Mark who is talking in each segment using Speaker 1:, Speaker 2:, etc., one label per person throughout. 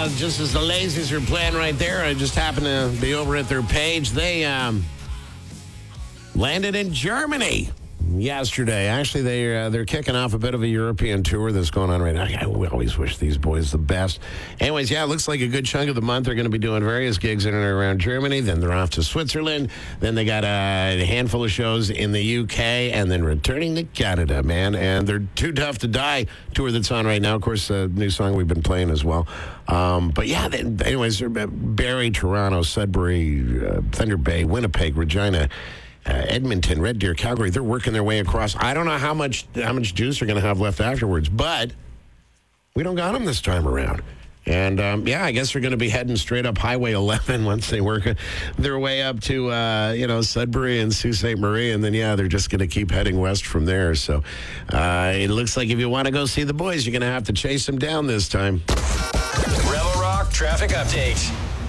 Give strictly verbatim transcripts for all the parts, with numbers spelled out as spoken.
Speaker 1: uh, just as the Lazies are playing right there, I just happened to be over at their page. They um, landed in Germany yesterday. Actually, they, uh, they're kicking off a bit of a European tour that's going on right now. I always wish these boys the best. Anyways, yeah, it looks like a good chunk of the month they're going to be doing various gigs in and around Germany. Then they're off to Switzerland. Then they got a handful of shows in the U K and then returning to Canada, man. And they're Too Tough to Die tour that's on right now. Of course, a new song we've been playing as well. Um, but yeah, they, anyways, Barrie, Toronto, Sudbury, uh, Thunder Bay, Winnipeg, Regina, Uh, Edmonton, Red Deer, Calgary, they're working their way across. I don't know how much how much juice they're going to have left afterwards, but we don't got them this time around. And, um, yeah, I guess they're going to be heading straight up Highway eleven once they work their way up to, uh, you know, Sudbury and Sault Ste. Marie. And then, yeah, they're just going to keep heading west from there. So uh, it looks like if you want to go see the boys, you're going to have to chase them down this time.
Speaker 2: Rebel Rock Traffic Update.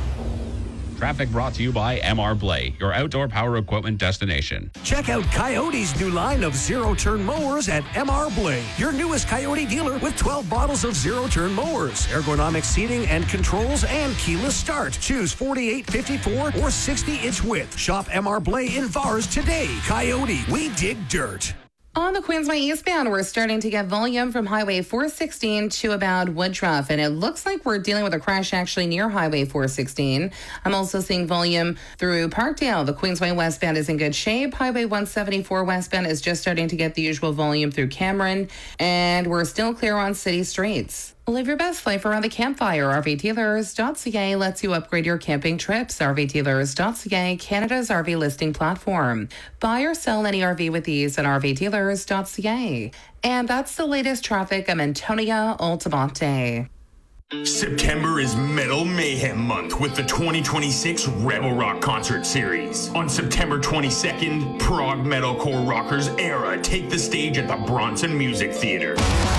Speaker 3: Traffic brought to you by M R Blay, your outdoor power equipment destination.
Speaker 4: Check out Coyote's new line of zero-turn mowers at M R Blay, your newest Coyote dealer with twelve models of zero-turn mowers, ergonomic seating and controls, and keyless start. Choose forty-eight, fifty-four, or sixty-inch width. Shop M R Blay in Vars today. Coyote, we dig dirt.
Speaker 5: On the Queensway eastbound, we're starting to get volume from Highway four sixteen to about Woodruff, and it looks like we're dealing with a crash actually near Highway four sixteen. I'm also seeing volume through Parkdale. The Queensway westbound is in good shape. Highway one seventy-four westbound is just starting to get the usual volume through Cameron, and we're still clear on city streets. Live your best life around the campfire. R V dealers dot C A lets you upgrade your camping trips. R V dealers dot C A, Canada's R V listing platform. Buy or sell any R V with ease at R V dealers dot C A. And that's the latest traffic. I'm Antonia Altamonte.
Speaker 6: September is Metal Mayhem Month with the twenty twenty-six Rebel Rock Concert Series. On September twenty-second, prog metalcore rockers Era take the stage at the Bronson Music Theater.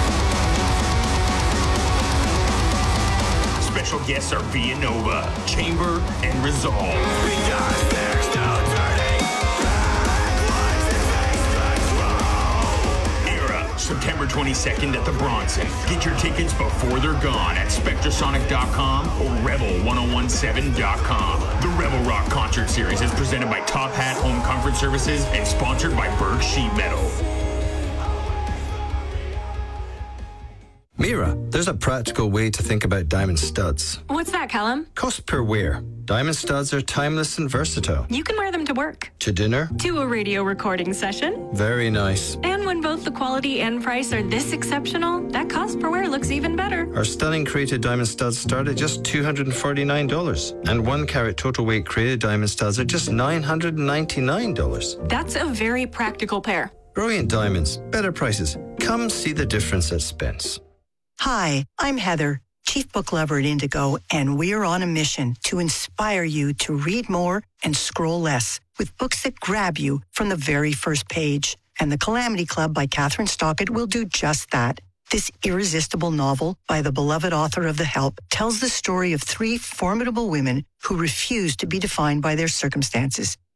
Speaker 6: Special guests are Via Nova, Chamber, and Resolve. Because there's no turning back, Era, September twenty-second at the Bronson. Get your tickets before they're gone at Spectrasonic dot com or Rebel ten seventeen dot com. The Rebel Rock Concert Series is presented by Top Hat Home Comfort Services and sponsored by Berg Sheet Metal.
Speaker 7: Mira, there's a practical way to think about diamond studs.
Speaker 8: What's that, Callum?
Speaker 7: Cost per wear. Diamond studs are timeless and versatile.
Speaker 8: You can wear them to work.
Speaker 7: To dinner.
Speaker 8: To a radio recording session.
Speaker 7: Very nice.
Speaker 8: And when both the quality and price are this exceptional, that cost per wear looks even better.
Speaker 7: Our stunning created diamond studs start at just two hundred forty-nine dollars. And one carat total weight created diamond studs are just nine hundred ninety-nine dollars.
Speaker 8: That's a very practical pair.
Speaker 7: Brilliant diamonds. Better prices. Come see the difference at Spence.
Speaker 9: Hi, I'm Heather, Chief Book Lover at Indigo, and we're on a mission to inspire you to read more and scroll less with books that grab you from the very first page. And The Calamity Club by Catherine Stockett will do just that. This irresistible novel by the beloved author of The Help tells the story of three formidable women who refuse to be defined by their circumstances.